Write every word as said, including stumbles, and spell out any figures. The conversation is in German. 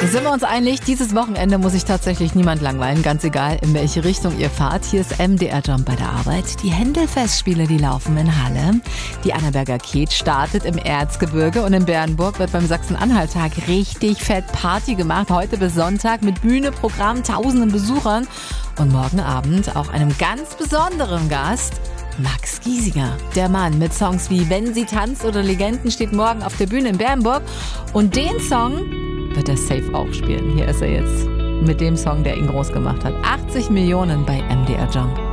Sind wir uns einig, dieses Wochenende muss sich tatsächlich niemand langweilen, ganz egal, in welche Richtung ihr fahrt. Hier ist M D R Jump bei der Arbeit. Die Händel-Festspiele, die laufen in Halle. Die Annaberger Ket startet im Erzgebirge und in Bernburg wird beim Sachsen-Anhalt-Tag richtig fett Party gemacht. Heute bis Sonntag mit Bühne, Programm, tausenden Besuchern und morgen Abend auch einem ganz besonderen Gast. Max Giesinger, der Mann mit Songs wie Wenn sie tanzt oder Legenden, steht morgen auf der Bühne in Bernburg. Und den Song wird er safe auch spielen. Hier ist er jetzt mit dem Song, der ihn groß gemacht hat. achtzig Millionen bei M D R Jump.